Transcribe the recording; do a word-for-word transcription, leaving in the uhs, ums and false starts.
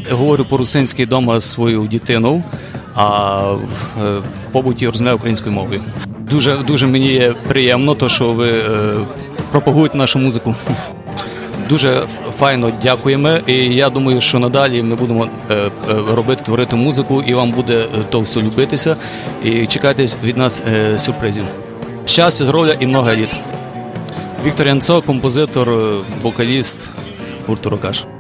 говорю по-русинськи вдома з своєю дитиною, а в побуті розмовляю українською мовою. Дуже, дуже мені є приємно, то, що ви пропагуєте нашу музику. Дуже файно дякуємо, і я думаю, що надалі ми будемо робити, творити музику, і вам буде то все любитися, і чекайте від нас сюрпризів. Щастя, здоров'я і много літ. Віктор Янцо, композитор, вокаліст гурту «Рокаш».